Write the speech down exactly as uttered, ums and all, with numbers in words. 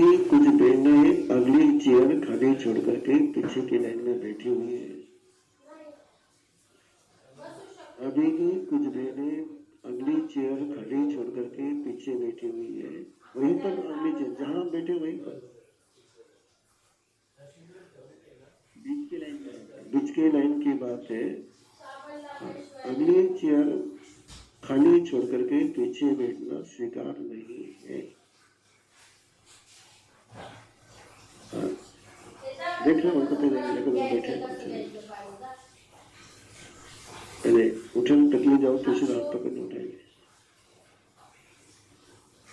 अभी कुछ बहनें अगली चेयर खाली छोड़ करके पीछे की लाइन में बैठी हुई है। अभी की कुछ बहनें अगली चेयर खाली छोड़ करके पीछे बैठी हुई है। वहीं पर अगली चेयर जहां बैठे वहीं पर बीच की लाइन बीच की लाइन की बात है। अगली चेयर खाली छोड़ करके पीछे बैठना स्वीकार नहीं है। देख रहे हो पता नहीं बैठे पहले उठन तकलीफ जाओ तो सिर्फ हाथ पकड़ उठे।